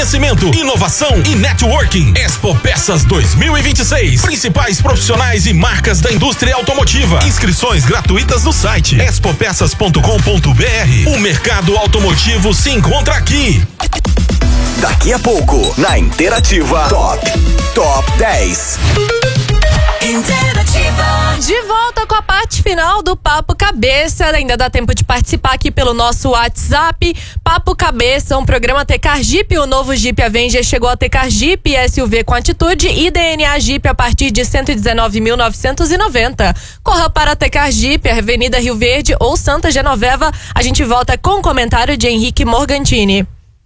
conhecimento, inovação e networking. Expo Peças 2026. Principais profissionais e marcas da indústria automotiva. Inscrições gratuitas no site expopeças.com.br. O mercado automotivo se encontra aqui. Daqui a pouco, na Interativa, Top 10. Interativa. De volta com a parte final do Papo Cabeça. Ainda dá tempo de participar aqui pelo nosso WhatsApp. Papo Cabeça, um programa Tecar Jeep. O novo Jeep Avenger chegou a Tecar Jeep SUV com atitude e DNA Jeep a partir de 119.990. Corra para Tecar Jeep, Avenida Rio Verde ou Santa Genoveva. A gente volta com o comentário de Henrique Morgantini.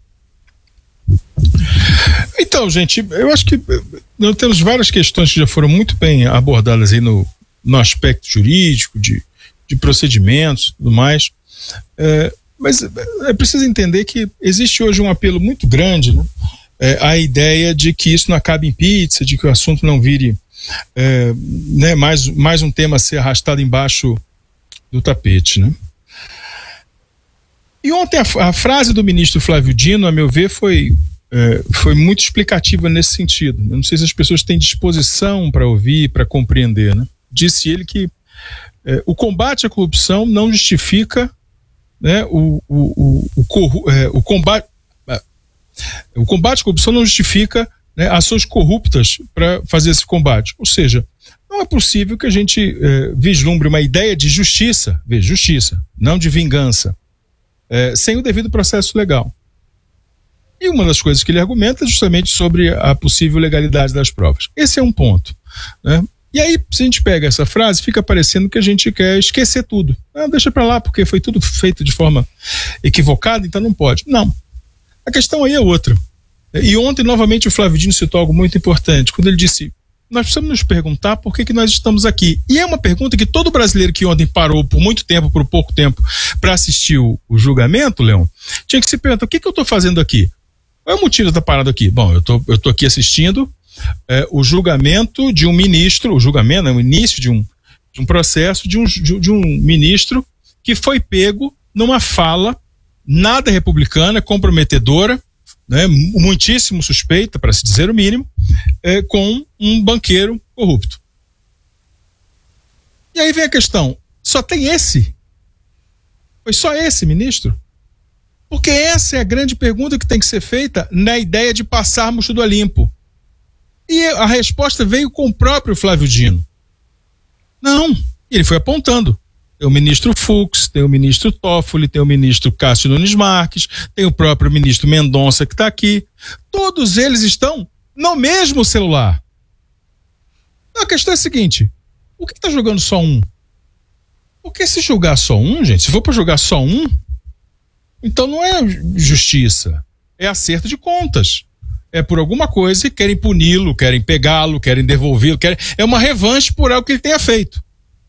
Então, gente, eu acho que nós temos várias questões que já foram muito bem abordadas aí no aspecto jurídico, de procedimentos e tudo mais. Mas é preciso entender que existe hoje um apelo muito grande, né? A ideia de que isso não acabe em pizza, de que o assunto não vire né, mais um tema a ser arrastado embaixo do tapete, né? E ontem a frase do ministro Flávio Dino, a meu ver, foi muito explicativa nesse sentido. Eu não sei se as pessoas têm disposição para ouvir, para compreender, né? Disse ele que o combate à corrupção não justifica, né, o combate à corrupção não justifica, né, ações corruptas para fazer esse combate. Ou seja, não é possível que a gente vislumbre uma ideia de justiça, não de vingança, sem o devido processo legal. E uma das coisas que ele argumenta é justamente sobre a possível legalidade das provas. Esse é um ponto, né? E aí, se a gente pega essa frase, fica parecendo que a gente quer esquecer tudo. Deixa pra lá, porque foi tudo feito de forma equivocada, então não pode. Não. A questão aí é outra. E ontem, novamente, o Flávio Dino citou algo muito importante, quando ele disse: nós precisamos nos perguntar por que nós estamos aqui. E é uma pergunta que todo brasileiro que ontem parou por muito tempo, por pouco tempo, para assistir o julgamento, Leon, tinha que se perguntar: o que eu estou fazendo aqui? Qual é o motivo da parada aqui? Bom, eu tô aqui assistindo o julgamento de um ministro, o início de um processo de um ministro que foi pego numa fala nada republicana, comprometedora, né, muitíssimo suspeita, para se dizer o mínimo, com um banqueiro corrupto. E aí vem a questão: só tem esse? Foi só esse ministro? Porque essa é a grande pergunta que tem que ser feita na ideia de passarmos tudo a limpo. E a resposta veio com o próprio Flávio Dino. Não, ele foi apontando. Tem o ministro Fux, tem o ministro Toffoli, tem o ministro Cássio Nunes Marques, tem o próprio ministro Mendonça que está aqui. Todos eles estão no mesmo celular. A questão é a seguinte: por que está jogando só um? Porque se jogar só um, gente, se for para jogar só um, então não é justiça, é acerto de contas. É por alguma coisa que querem puni-lo, querem pegá-lo, querem devolvê-lo, é uma revanche por algo que ele tenha feito.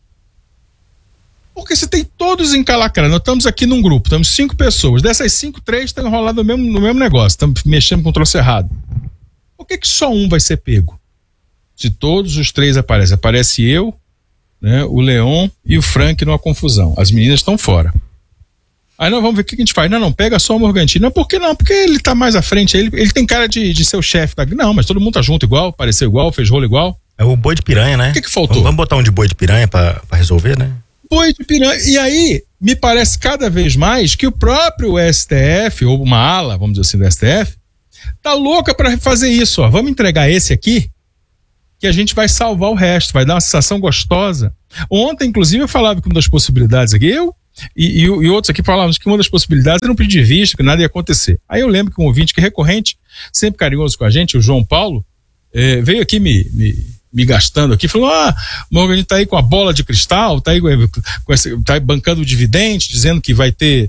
Porque se tem todos encalacrados, nós estamos aqui num grupo, estamos 5 pessoas, dessas 5, 3 estão enrolados no mesmo negócio, estamos mexendo com o troço errado. Por que só um vai ser pego? Se todos os 3 aparecem, aparece eu, né, o Leon e o Frank numa confusão, as meninas estão fora. Aí nós vamos ver o que a gente faz. Não, pega só o Morgantini. Não, por que não? Porque ele tá mais à frente, ele tem cara de ser o chefe. Não, mas todo mundo tá junto igual, pareceu igual, fez rolo igual. É o boi de piranha, né? O que faltou? Vamos botar um de boi de piranha pra resolver, né? Boi de piranha. E aí, me parece cada vez mais que o próprio STF, ou uma ala, vamos dizer assim, do STF, tá louca pra fazer isso, ó. Vamos entregar esse aqui, que a gente vai salvar o resto, vai dar uma sensação gostosa. Ontem, inclusive, eu falava que uma das possibilidades aqui, e outros aqui falávamos que uma das possibilidades era um pedido de vista, que nada ia acontecer. Aí eu lembro que um ouvinte que é recorrente, sempre carinhoso com a gente, o João Paulo, veio aqui me gastando aqui, falou: o Morgan tá aí com a bola de cristal, tá aí tá aí bancando o dividende, dizendo que vai ter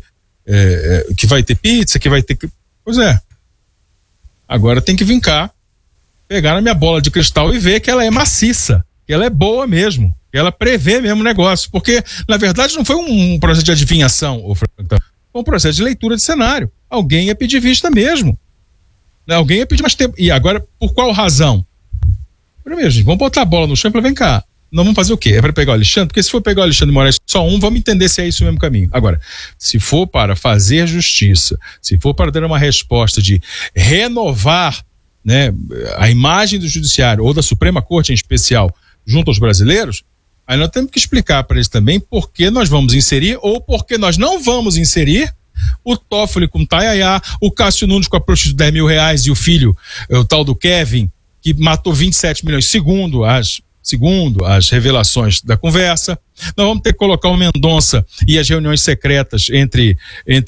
pizza, que vai ter... Pois é. Agora tem que vir cá, pegar na minha bola de cristal e ver que ela é maciça, que ela é boa mesmo, que ela prevê mesmo o negócio, porque na verdade não foi um processo de adivinhação, foi um processo de leitura de cenário. Alguém ia pedir vista mesmo, alguém ia pedir mais tempo. E agora, por qual razão? Primeiro, gente, vamos botar a bola no chão e falar: vem cá, nós vamos fazer o quê? É para pegar o Alexandre? Porque se for pegar o Alexandre de Moraes só um, vamos entender se é isso o mesmo caminho. Agora, se for para fazer justiça, se for para dar uma resposta de renovar, né, a imagem do judiciário ou da Suprema Corte em especial junto aos brasileiros, aí nós temos que explicar para eles também por que nós vamos inserir ou por que nós não vamos inserir o Toffoli com o Tayaya, o Cássio Nunes com a prostituta de R$10.000 e o filho, o tal do Kevin, que matou 27 milhões, segundo as revelações da conversa. Nós vamos ter que colocar o Mendonça e as reuniões secretas entre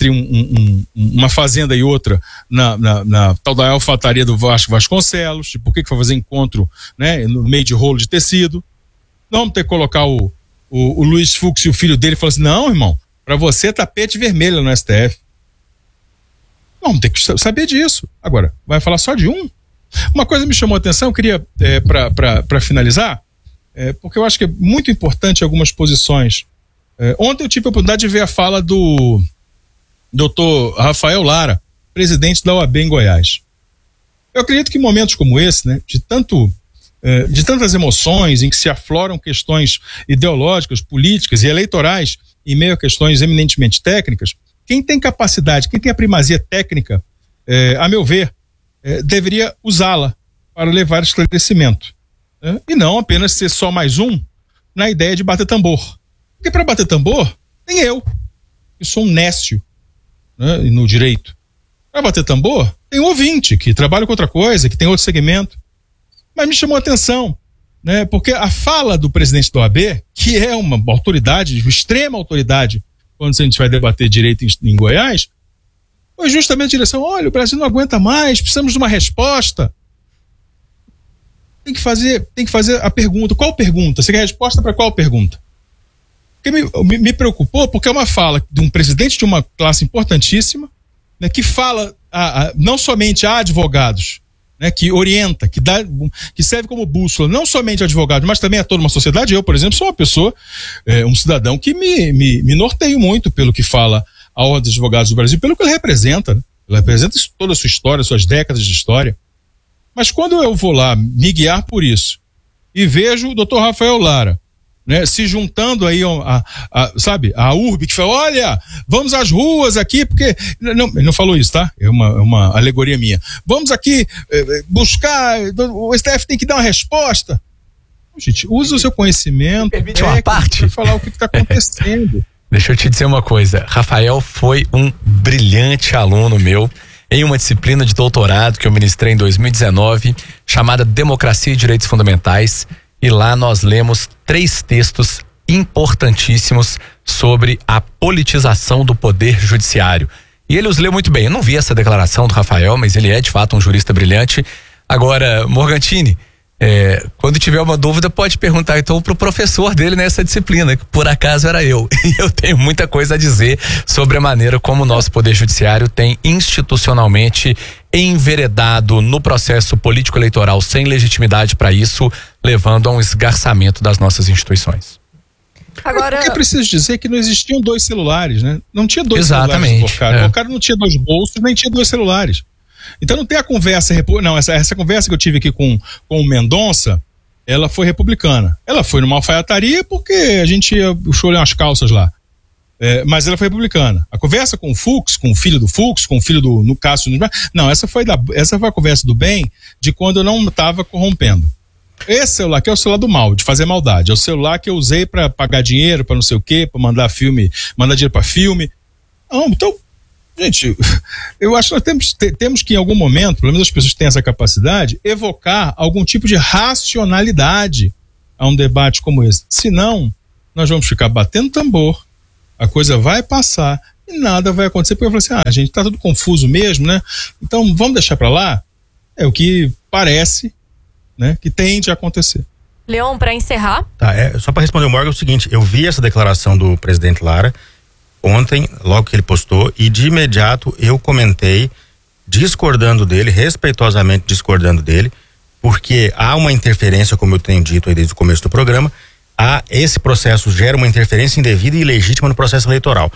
uma fazenda e outra na tal da alfataria do Vasco Vasconcelos, de por que foi fazer encontro, né, no meio de rolo de tecido. Nós vamos ter que colocar o Luiz Fux e o filho dele e falar assim, não, irmão, para você tapete vermelho no STF. Vamos ter que saber disso. Agora, vai falar só de um? Uma coisa me chamou a atenção, eu queria, para finalizar, porque eu acho que é muito importante algumas posições. Ontem eu tive a oportunidade de ver a fala do Dr. Rafael Lara, presidente da OAB em Goiás. Eu acredito que em momentos como esse, né, de tantas emoções em que se afloram questões ideológicas, políticas e eleitorais em meio a questões eminentemente técnicas, quem tem capacidade, quem tem a primazia técnica, a meu ver, deveria usá-la para levar esclarecimento, né? E não apenas ser só mais um na ideia de bater tambor. Porque para bater tambor, tem eu, que sou um nécio, né, no direito. Para bater tambor, tem um ouvinte que trabalha com outra coisa, que tem outro segmento. Mas me chamou a atenção, né, porque a fala do presidente da OAB, que é uma autoridade, uma extrema autoridade, quando a gente vai debater direito em Goiás, foi justamente a direção, olha, o Brasil não aguenta mais, precisamos de uma resposta. Tem que fazer a pergunta. Qual pergunta? Você quer resposta para qual pergunta? Porque me preocupou, porque é uma fala de um presidente de uma classe importantíssima, né, que fala não somente a advogados, né, que orienta, que serve como bússola, não somente a advogados, mas também a toda uma sociedade. Eu, por exemplo, sou uma pessoa, um cidadão que me norteio muito pelo que fala a Ordem dos Advogados do Brasil, pelo que ele representa, né? Ele representa toda a sua história, suas décadas de história. Mas quando eu vou lá me guiar por isso e vejo o doutor Rafael Lara, né, se juntando aí a URB, que fala, olha, vamos às ruas aqui, porque ele não falou isso, tá? É uma alegoria minha. Vamos aqui buscar, o STF tem que dar uma resposta. Gente, usa o seu conhecimento para falar o que está acontecendo. Deixa eu te dizer uma coisa, Rafael foi um brilhante aluno meu em uma disciplina de doutorado que eu ministrei em 2019, chamada Democracia e Direitos Fundamentais, e lá nós lemos 3 textos importantíssimos sobre a politização do poder judiciário. E ele os leu muito bem. Eu não vi essa declaração do Rafael, mas ele é de fato um jurista brilhante. Agora, Morgantini, quando tiver uma dúvida, pode perguntar então pro professor dele nessa disciplina, que por acaso era eu. E eu tenho muita coisa a dizer sobre a maneira como o nosso poder judiciário tem institucionalmente enveredado no processo político-eleitoral sem legitimidade para isso, levando a um esgarçamento das nossas instituições. Agora, é preciso dizer que não existiam 2 celulares, né? Não tinha 2 celulares no Bocardo. O Bocardo não tinha 2 bolsos, nem tinha 2 celulares. Então não tem a conversa, não, essa conversa que eu tive aqui com o Mendonça, ela foi republicana. Ela foi numa alfaiataria porque a gente ia escolher umas calças lá. Mas ela foi republicana. A conversa com o Fux, com o filho do Fux, com o filho no Cássio, não, essa foi a conversa do bem de quando eu não estava corrompendo. Esse celular aqui é o celular do mal, de fazer maldade. É o celular que eu usei para pagar dinheiro, para não sei o quê, para mandar dinheiro para filme. Não, então, gente, eu acho que nós temos que em algum momento, pelo menos as pessoas que têm essa capacidade, evocar algum tipo de racionalidade a um debate como esse. Senão, nós vamos ficar batendo tambor, a coisa vai passar e nada vai acontecer, porque eu falo assim, gente, tá tudo confuso mesmo, né? Então, vamos deixar para lá? É o que parece, né, que tende a acontecer. Leon, para encerrar. Tá, só para responder o Morgan é o seguinte, eu vi essa declaração do presidente Lara ontem, logo que ele postou, e de imediato eu comentei, discordando dele, respeitosamente discordando dele, porque há uma interferência, como eu tenho dito aí desde o começo do programa, esse processo gera uma interferência indevida e ilegítima no processo eleitoral.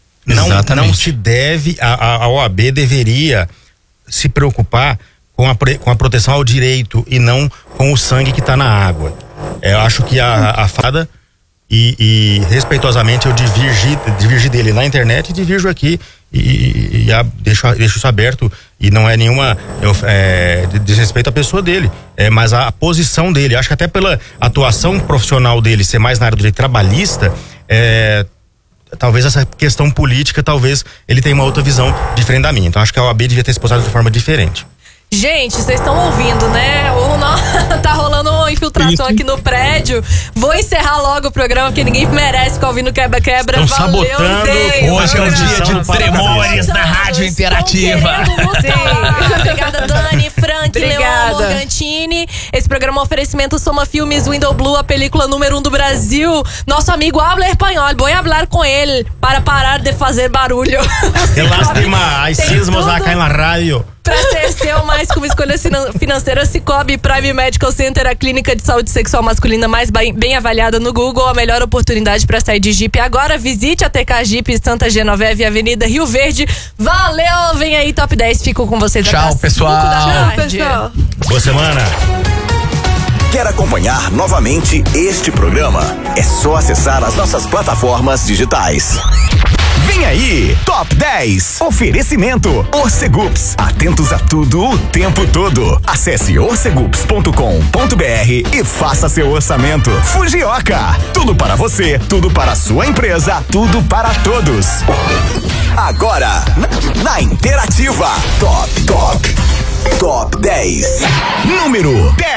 Não se deve, a OAB deveria se preocupar com a proteção ao direito e não com o sangue que está na água. Eu acho que a fada e respeitosamente eu divergi dele na internet e divirjo aqui e deixo isso aberto, e não é nenhuma desrespeito à pessoa dele, mas a posição dele. Acho que até pela atuação profissional dele ser mais na área do direito trabalhista, talvez essa questão política, talvez ele tenha uma outra visão diferente da minha. Então acho que a OAB devia ter se posado de forma diferente. Gente, vocês estão ouvindo, né? Tá rolando uma infiltração aqui no prédio. Vou encerrar logo o programa, porque ninguém merece ficar ouvindo quebra-quebra. Estão sabotando. Hoje é um dia de tremores na Rádio Interativa. Obrigada, Dani, Frank, Leon, Morgantini. Esse programa é um oferecimento Soma Filmes, Window Blue, a película número 1 do Brasil. Nosso amigo habla espanhol, vou falar com ele para parar de fazer barulho. Que lástima, hay sismos acá na rádio. Pra ser seu, mais como escolha financeira, Cicobi Prime Medical Center, a clínica de saúde sexual masculina mais bem avaliada no Google, a melhor oportunidade pra sair de Jeep. Agora visite a TK Jeep Santa Genoveve, Avenida Rio Verde. Valeu, vem aí, Top 10, fico com vocês. Tchau, pessoal. Tchau, pessoal. Boa semana. Quer acompanhar novamente este programa? É só acessar as nossas plataformas digitais. Vem aí, Top 10. Oferecimento Orcegups. Atentos a tudo o tempo todo. Acesse orcegups.com.br e faça seu orçamento. Fujioka. Tudo para você, tudo para a sua empresa, tudo para todos. Agora, na Interativa, Top 10. Número 10.